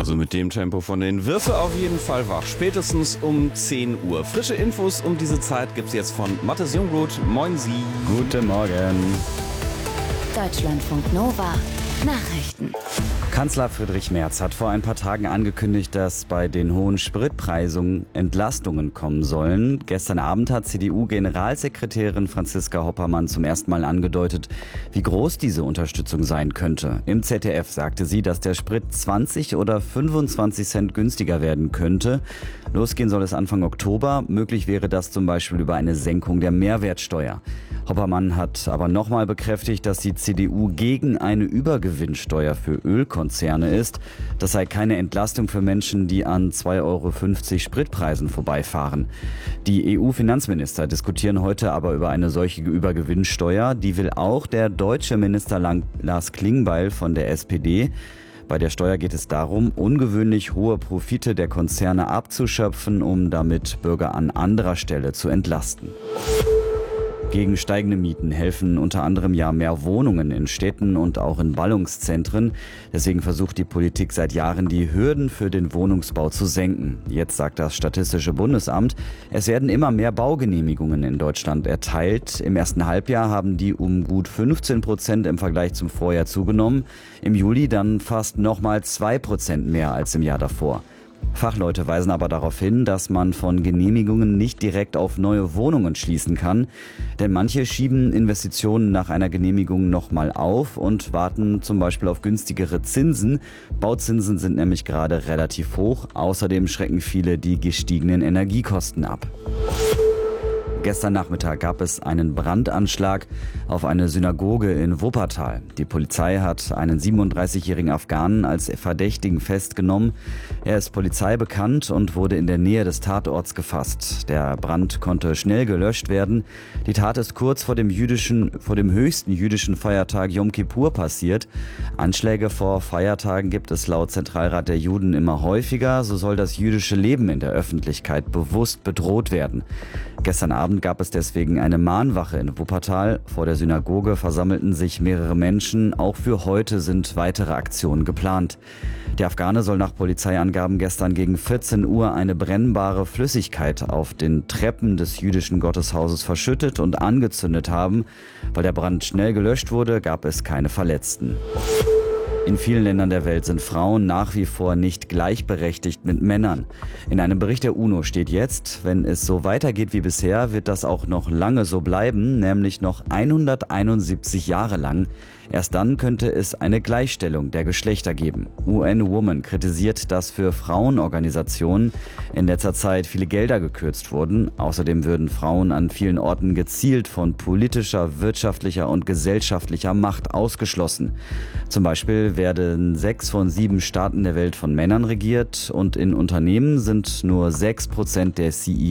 Also mit dem Tempo von den Würfe auf jeden Fall wach. Spätestens um 10 Uhr. Frische Infos um diese Zeit gibt's jetzt von Mathis Jungroth. Moin Sie. Guten Morgen. Deutschlandfunk Nova. Nachrichten. Kanzler Friedrich Merz hat vor ein paar Tagen angekündigt, dass bei den hohen Spritpreisen Entlastungen kommen sollen. Gestern Abend hat CDU-Generalsekretärin Franziska Hoppermann zum ersten Mal angedeutet, wie groß diese Unterstützung sein könnte. Im ZDF sagte sie, dass der Sprit 20 oder 25 Cent günstiger werden könnte. Losgehen soll es Anfang Oktober. Möglich wäre das zum Beispiel über eine Senkung der Mehrwertsteuer. Hoppermann hat aber nochmal bekräftigt, dass die CDU gegen eine Übergewinnsteuer für Ölkonzerne ist. Das sei keine Entlastung für Menschen, die an 2,50 € Spritpreisen vorbeifahren. Die EU-Finanzminister diskutieren heute aber über eine solche Übergewinnsteuer. Die will auch der deutsche Minister Lars Klingbeil von der SPD. Bei der Steuer geht es darum, ungewöhnlich hohe Profite der Konzerne abzuschöpfen, um damit Bürger an anderer Stelle zu entlasten. Gegen steigende Mieten helfen unter anderem ja mehr Wohnungen in Städten und auch in Ballungszentren. Deswegen versucht die Politik seit Jahren, die Hürden für den Wohnungsbau zu senken. Jetzt sagt das Statistische Bundesamt, es werden immer mehr Baugenehmigungen in Deutschland erteilt. Im ersten Halbjahr haben die um gut 15% im Vergleich zum Vorjahr zugenommen. Im Juli dann fast nochmal 2% mehr als im Jahr davor. Fachleute weisen aber darauf hin, dass man von Genehmigungen nicht direkt auf neue Wohnungen schließen kann. Denn manche schieben Investitionen nach einer Genehmigung nochmal auf und warten zum Beispiel auf günstigere Zinsen. Bauzinsen sind nämlich gerade relativ hoch. Außerdem schrecken viele die gestiegenen Energiekosten ab. Gestern Nachmittag gab es einen Brandanschlag auf eine Synagoge in Wuppertal. Die Polizei hat einen 37-jährigen Afghanen als Verdächtigen festgenommen. Er ist Polizei bekannt und wurde in der Nähe des Tatorts gefasst. Der Brand konnte schnell gelöscht werden. Die Tat ist kurz vor dem höchsten jüdischen Feiertag Jom Kippur passiert. Anschläge vor Feiertagen gibt es laut Zentralrat der Juden immer häufiger. So soll das jüdische Leben in der Öffentlichkeit bewusst bedroht werden. Gestern Abend gab es deswegen eine Mahnwache in Wuppertal. Vor der Synagoge versammelten sich mehrere Menschen. Auch für heute sind weitere Aktionen geplant. Der Afghane soll nach Polizeiangaben gestern gegen 14 Uhr eine brennbare Flüssigkeit auf den Treppen des jüdischen Gotteshauses verschüttet und angezündet haben. Weil der Brand schnell gelöscht wurde, gab es keine Verletzten. In vielen Ländern der Welt sind Frauen nach wie vor nicht gleichberechtigt mit Männern. In einem Bericht der UNO steht jetzt, wenn es so weitergeht wie bisher, wird das auch noch lange so bleiben, nämlich noch 171 Jahre lang. Erst dann könnte es eine Gleichstellung der Geschlechter geben. UN Women kritisiert, dass für Frauenorganisationen in letzter Zeit viele Gelder gekürzt wurden. Außerdem würden Frauen an vielen Orten gezielt von politischer, wirtschaftlicher und gesellschaftlicher Macht ausgeschlossen. Zum Beispiel werden 6 von 7 Staaten der Welt von Männern regiert und in Unternehmen sind nur 6% der